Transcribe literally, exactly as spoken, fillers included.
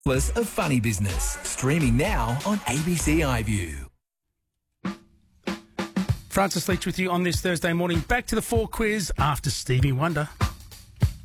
of funny business. Streaming now on A B C iView. Francis Leach with you on this Thursday morning. Back to the four quiz after Stevie Wonder.